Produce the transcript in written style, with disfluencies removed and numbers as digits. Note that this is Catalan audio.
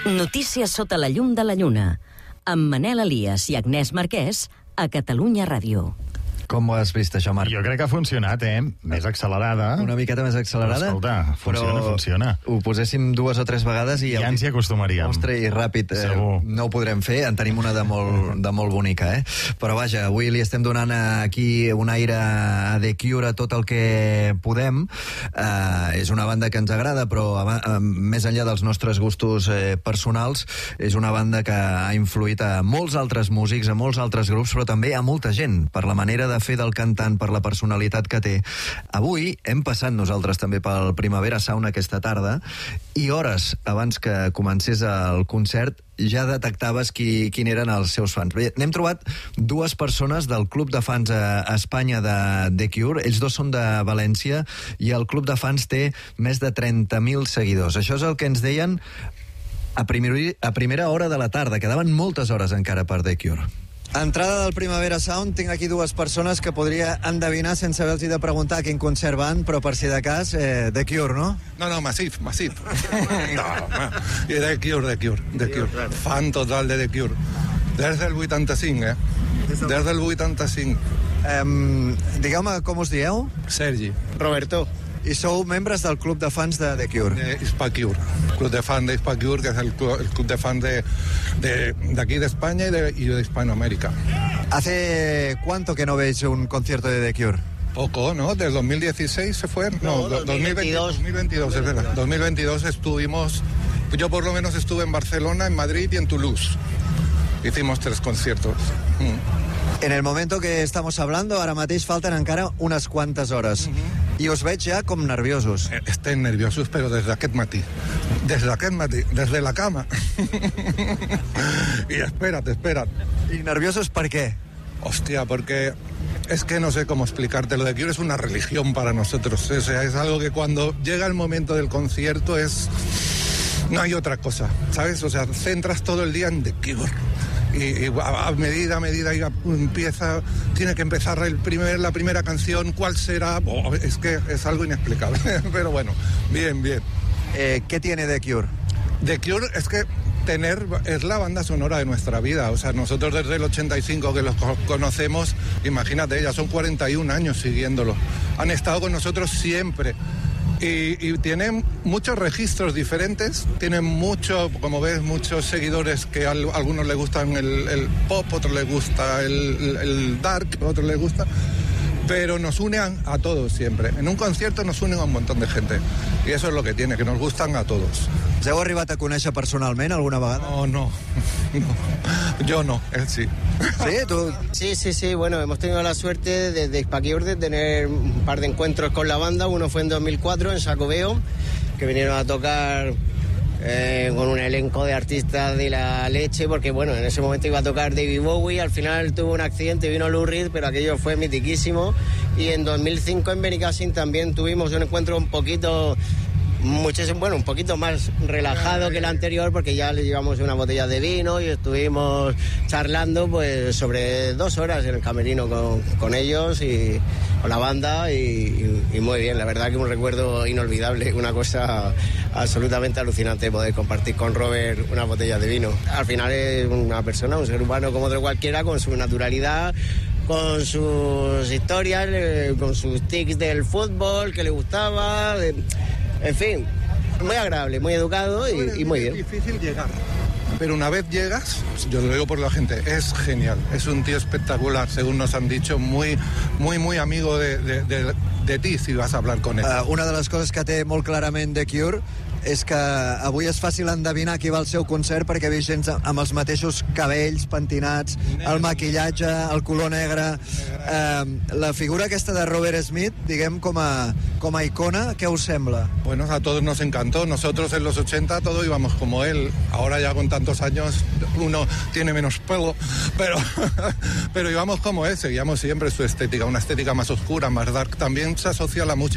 Notícies sota la llum de la lluna, amb Manel Elias i Agnès Marquès, a Catalunya Ràdio. Com ho has vist, això, Marc? Jo crec que ha funcionat, Més accelerada. Una miqueta més accelerada? Escolta, funciona. Ho poséssim 2 o 3 vegades i... Ja ens hi acostumaríem. Ostres, i ràpid. No ho podrem fer, en tenim una de molt bonica, Però vaja, avui li estem donant aquí un aire a The Cure a tot el que podem. És una banda que ens agrada, però més enllà dels nostres gustos personals, és una banda que ha influït a molts altres músics, a molts altres grups, però també a molta gent, per la manera de fer del cantant, per la personalitat que té. Avui hem passat nosaltres també pel Primavera Sound aquesta tarda i hores abans que comencés el concert ja detectaves quin eren els seus fans. Bé, n'hem trobat 2 persones del club de fans a Espanya de The Cure. Ells 2 són de València i el club de fans té més de 30.000 seguidors. Això és el que ens deien a primera hora de la tarda. Quedaven moltes hores encara per The Cure. A entrada del Primavera Sound tinc aquí 2 persones que podria endevinar sense haver-los de preguntar a quin concert van, però per si de cas, The Cure, no? No, Massive. No, The Cure. Fan total de The Cure. Des del 85, Des del 85. Digueu-me com us dieu? Sergi. Roberto. I sou membres del club de fans de The Cure. De Hispacure. Club de fans de Hispacure, que es el club de fans de aquí de España y de Hispanoamérica. ¿Hace cuánto que no veis un concierto de The Cure? Poco, ¿no? Del 2016 se fue. No, 2022, es verdad. 2022 estuvimos, yo por lo menos estuve en Barcelona, en Madrid y en Toulouse. Hicimos 3 conciertos. En el momento que estamos hablando, ara mateix falten encara unes quantes hores. I us veig ja com nerviosos. Estem nerviosos, però des d'aquest matí. Des de la cama. Y espérate. ¿Y nerviosos por qué? Hostia, porque es que no sé cómo explicarte. Lo de Cure es una religión para nosotros. O sea, es algo que cuando llega el momento del concierto no hay otra cosa, ¿sabes? O sea, centras todo el día en The Cure. Y a medida tiene que empezar la primera canción, ¿cuál será? Es que es algo inexplicable, pero bueno, bien. ¿Qué tiene The Cure? The Cure es que es la banda sonora de nuestra vida. O sea, nosotros desde el 85 que los conocemos, imagínate, ya son 41 años siguiéndolo. Han estado con nosotros siempre. Y tienen muchos registros diferentes, tienen como ves, muchos seguidores que a algunos les gustan el pop, otros les gusta el dark, otros les gusta, pero nos unen a todos siempre. En un concierto nos unen a un montón de gente y eso es lo que tiene, que nos gustan a todos. Us heu arribat a conèixer personalment alguna vegada? No. Yo no, él sí. ¿Sí? ¿Tú? Sí. Bueno, hemos tenido la suerte de Hispacure de tener un par de encuentros con la banda. Uno fue en 2004 en Xacobeo, que vinieron a tocar con un elenco de artistas de la leche, porque bueno, en ese momento iba a tocar David Bowie, al final tuvo un accidente y vino Lou Reed, pero aquello fue mitiquísimo. Y en 2005 en Benicàssim también tuvimos un encuentro un poquito más relajado que el anterior, porque ya le llevamos una botella de vino y estuvimos charlando pues sobre 2 horas en el camerino con ellos y con la banda y muy bien, la verdad que un recuerdo inolvidable, una cosa absolutamente alucinante poder compartir con Robert una botella de vino. Al final es una persona, un ser humano como otro cualquiera, con su naturalidad, con sus historias, con sus tics del fútbol que le gustaba, en fin, muy agradable, muy educado y muy bien. Es difícil llegar, pero una vez llegas, yo lo digo por la gente, es genial. Es un tío espectacular, según nos han dicho, muy amigo de ti si vas a hablar con él. Una de les coses que té molt clarament The Cure és que avui és fàcil endevinar qui va al seu concert perquè veig gent amb els mateixos cabells pentinats, el maquillatge, el color negre. La figura aquesta de Robert Smith, diguem, com a icona, què us sembla? Bueno, a todos nos encantó. Nosotros en los 80 todos íbamos como él. Ahora ya con tantos años uno tiene menos pelo, pero íbamos como él. Seguíamos siempre su estética, una estética más oscura, más dark. También se asocia a la música